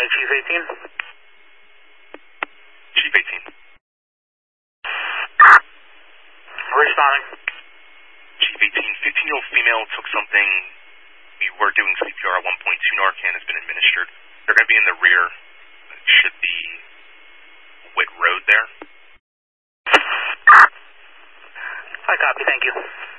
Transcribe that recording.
Chief 18. Chief 18. Responding. Chief 18, 15-year-old female took something. We were doing CPR at 1.2. Narcan has been administered. They're going to be in the rear. It should be Witt Road there. I copy, thank you.